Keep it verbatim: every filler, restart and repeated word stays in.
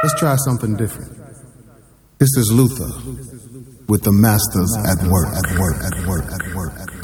Let's try something different. This is Luther with the Masters at Work, at work, at work, at work, at work.